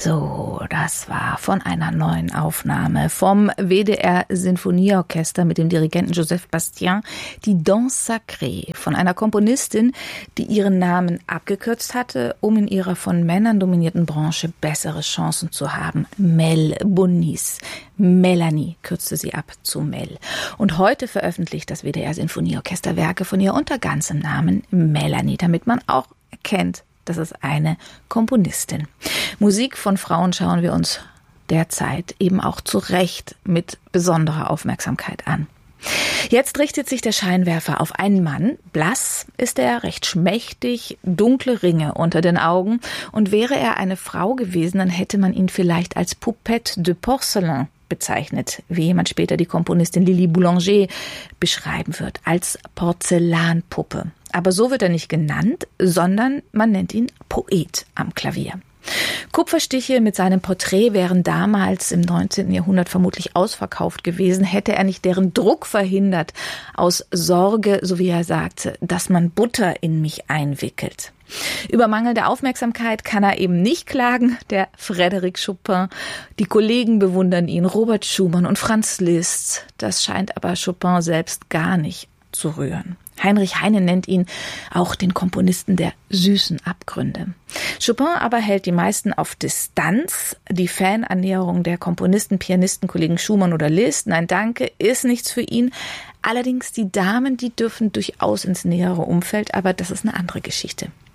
So, das war von einer neuen Aufnahme vom WDR Sinfonieorchester mit dem Dirigenten Joseph Bastien, die Danse Sacrée von einer Komponistin, die ihren Namen abgekürzt hatte, um in ihrer von Männern dominierten Branche bessere Chancen zu haben. Mel Bonis. Melanie kürzte sie ab zu Mel. Und heute veröffentlicht das WDR Sinfonieorchester Werke von ihr unter ganzem Namen Melanie, damit man auch erkennt, das ist eine Komponistin. Musik von Frauen schauen wir uns derzeit eben auch zu Recht mit besonderer Aufmerksamkeit an. Jetzt richtet sich der Scheinwerfer auf einen Mann. Blass ist er, recht schmächtig, dunkle Ringe unter den Augen. Und wäre er eine Frau gewesen, dann hätte man ihn vielleicht als Poupette de Porcelain bezeichnet, wie jemand später die Komponistin Lili Boulanger beschreiben wird, als Porzellanpuppe. Aber so wird er nicht genannt, sondern man nennt ihn Poet am Klavier. Kupferstiche mit seinem Porträt wären damals im 19. Jahrhundert vermutlich ausverkauft gewesen, hätte er nicht deren Druck verhindert, aus Sorge, so wie er sagte, dass man Butter in mich einwickelt. Über mangelnde Aufmerksamkeit kann er eben nicht klagen, der Frédéric Chopin. Die Kollegen bewundern ihn, Robert Schumann und Franz Liszt. Das scheint aber Chopin selbst gar nicht zu rühren. Heinrich Heine nennt ihn auch den Komponisten der süßen Abgründe. Chopin aber hält die meisten auf Distanz. Die Fanannäherung der Komponisten, Pianisten, Kollegen Schumann oder Liszt, nein danke, ist nichts für ihn. Allerdings die Damen, die dürfen durchaus ins nähere Umfeld, aber das ist eine andere Geschichte.